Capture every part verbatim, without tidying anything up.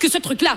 que ce truc-là.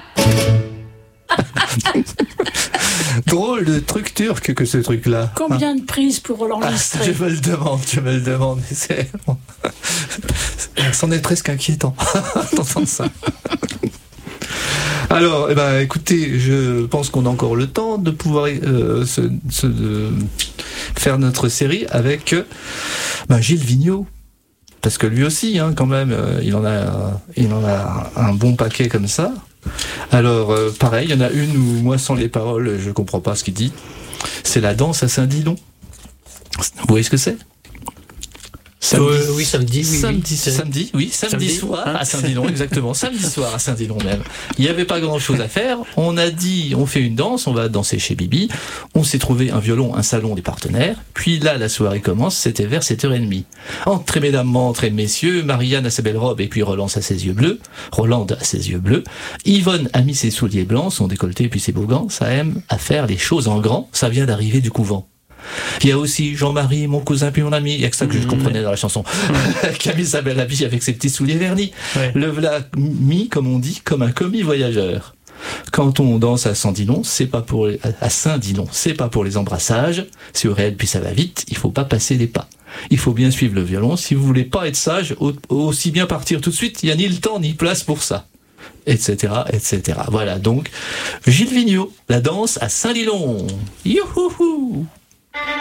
Drôle de truc turc que ce truc-là. Combien de prises pour Ah, l'enregistrer? je me le demande, je me le demande. C'est... C'en est presque inquiétant d'entendre ça. Alors, eh ben, écoutez, je pense qu'on a encore le temps de pouvoir euh, se, se, de faire notre série avec euh, ben, Gilles Vigneault. Parce que lui aussi, hein, quand même, euh, il en a, il en a un bon paquet comme ça. Alors, euh, pareil, il y en a une où moi, sans les paroles, je comprends pas ce qu'il dit. C'est la danse à Saint-Didon. Vous voyez ce que c'est? Samedi. Euh, oui, samedi. Oui, samedi, oui, samedi, oui, samedi, samedi soir hein à Saint-Didon, exactement. Samedi soir à Saint-Didon même. Il n'y avait pas grand-chose à faire. On a dit, on fait une danse, on va danser chez Bibi. On s'est trouvé un violon, un salon des partenaires. Puis là, la soirée commence, c'était vers sept heures trente. Entrez mesdames, entrez messieurs, Marianne a sa belle robe et puis Roland a ses yeux bleus. Roland a ses yeux bleus. Yvonne a mis ses souliers blancs, son décolleté puis ses beaux gants. Ça aime à faire les choses en grand. Ça vient d'arriver du couvent. Il y a aussi Jean-Marie, mon cousin puis mon ami, il y a que ça que je comprenais dans la chanson, qui a mis sa belle habille avec ses petits souliers vernis. Ouais. Le voilà mis, comme on dit, comme un commis voyageur. Quand on danse à Saint-Didon, c'est pas pour les, à Saint-Didon, c'est pas pour les embrassages, c'est au réel puis ça va vite, il faut pas passer les pas. Il faut bien suivre le violon, si vous voulez pas être sage, aussi bien partir tout de suite, il y a ni le temps ni place pour ça. Etc, et cetera. Voilà donc Gilles Vigneault, la danse à Saint-Didon. Youhouhou.